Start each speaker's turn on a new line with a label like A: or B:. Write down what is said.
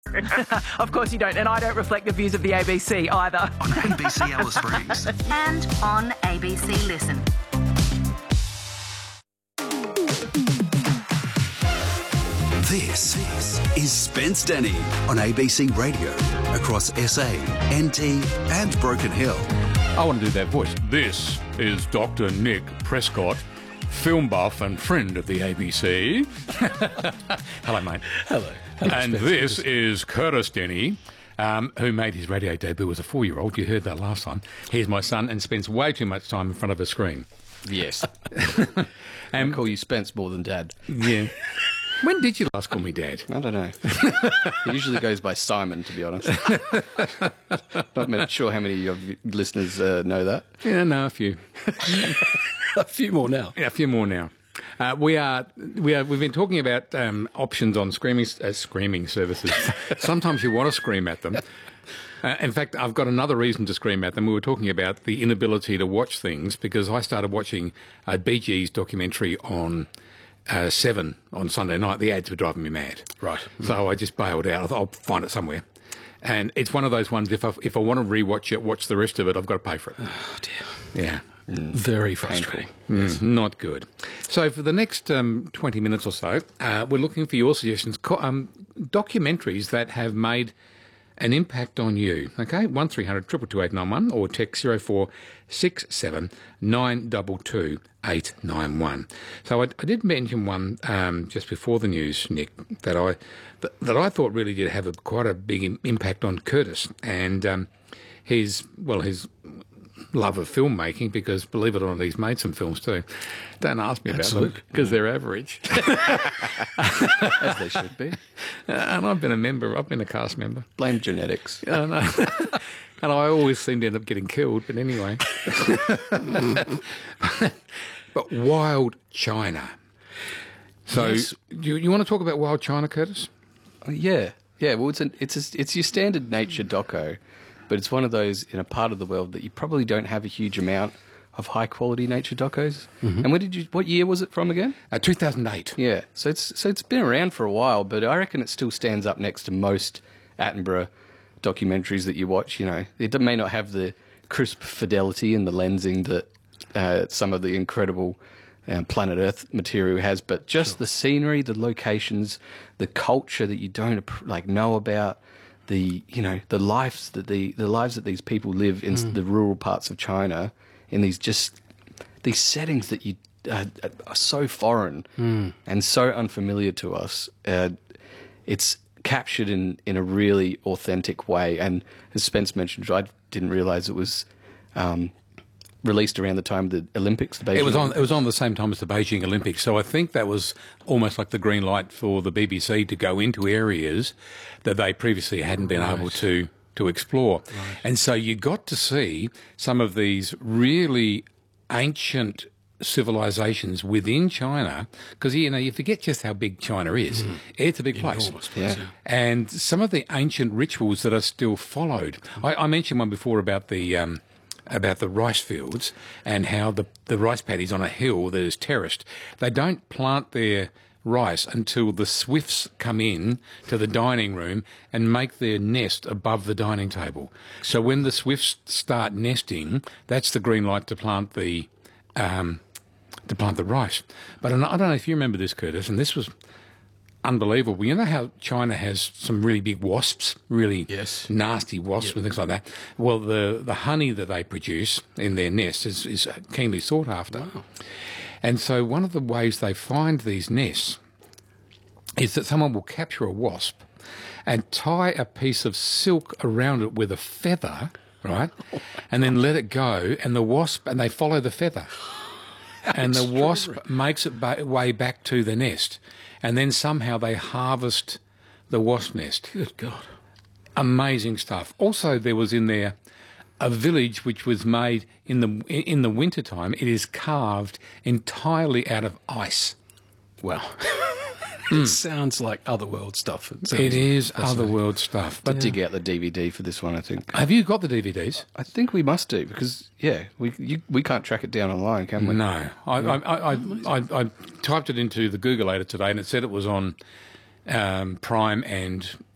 A: Of course you don't, and I don't reflect the views of the ABC either.
B: On ABC Alice Springs.
C: And on ABC Listen.
B: This is Spence Denny on ABC Radio across SA, NT and Broken Hill.
D: I want to do that voice. This is Dr. Nick Prescott, film buff and friend of the ABC. Hello, mate.
E: Hello.
D: And this is Curtis Denny, who made his radio debut as a 4-year-old. You heard that last time. He's my son and spends way too much time in front of a screen.
E: Yes. I call you Spence more than Dad.
D: Yeah. When did you last call me Dad?
E: I don't know. He usually goes by Simon, to be honest. Not sure how many of your listeners know that.
D: Yeah, no, a few.
E: A few more now.
D: Yeah, a few more now. We've been talking about options on streaming services. Sometimes you want to scream at them. In fact, I've got another reason to scream at them. We were talking about the inability to watch things because I started watching a Bee Gees documentary on 7 on Sunday night. The ads were driving me mad.
E: Right.
D: So I just bailed out. I thought I'll find it somewhere. And it's one of those ones, if I want to rewatch it, watch the rest of it, I've got to pay for it.
E: Oh, dear.
D: Yeah.
E: Very frustrating.
D: Not good. So for the next 20 minutes or so, we're looking for your suggestions, documentaries that have made an impact on you. Okay, 1300 222 891 or text 0467 922 891. So I did mention one just before the news, Nick, that I thought really did have quite a big impact on Curtis and his love of filmmaking, because believe it or not, he's made some films too. Don't ask me about them because they're average.
E: As they should be.
D: And I've been a cast member.
E: Blame genetics.
D: And I always seem to end up getting killed, but anyway. But Wild China. So
E: Yes.
D: you want to talk about Wild China, Curtis?
E: Yeah. Well, it's your standard nature doco, but it's one of those in a part of the world that you probably don't have a huge amount of high quality nature docos. Mm-hmm. And what year was it from again?
D: 2008.
E: Yeah. So it's been around for a while, but I reckon it still stands up next to most Attenborough documentaries that you watch. You know, it may not have the crisp fidelity and the lensing that some of the incredible Planet Earth material has, but just the scenery, the locations, the culture that you don't know about, the lives that these people live in the rural parts of China, in these settings that you are so foreign and so unfamiliar to us. It's captured in a really authentic way, and as Spence mentioned, I didn't realise it was released around the time of the Olympics. The Beijing
D: It was on the same time as the Beijing Olympics, so I think that was almost like the green light for the BBC to go into areas that they previously hadn't been able to explore. Right. And so you got to see some of these really ancient civilizations within China, because you forget just how big China is. It's a big place.
E: Yeah.
D: And some of the ancient rituals that are still followed. I mentioned one before about the rice fields and how the rice paddies on a hill that is terraced. They don't plant their rice until the swifts come in to the dining room and make their nest above the dining table. So when the swifts start nesting, that's the green light to plant the rice. But I don't know if you remember this, Curtis, and this was unbelievable. You know how China has some really big wasps, really nasty wasps and things like that? Well, the honey that they produce in their nest is keenly sought after. Wow. And so one of the ways they find these nests is that someone will capture a wasp and tie a piece of silk around it with a feather, right? And then let it go, and they follow the feather. And the wasp makes its way back to the nest. And then somehow they harvest the wasp nest.
E: Good God.
D: Amazing stuff. Also, there was in there a village which was made in the wintertime. It is carved entirely out of ice.
E: Wow. It sounds like otherworld stuff.
D: It is otherworld stuff.
E: But dig out the DVD for this one, I think.
D: Have you got the DVDs?
E: I think we must do, because, we can't track it down online, can we?
D: No. I typed it into the Googleator today, and it said it was on Prime and